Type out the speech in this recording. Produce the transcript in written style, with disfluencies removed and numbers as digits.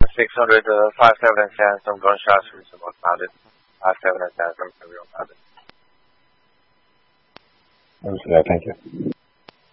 600, 5-7 and 10, some gunshots from some unfounded. 5-7 and 10 from everyone founded. Thank you.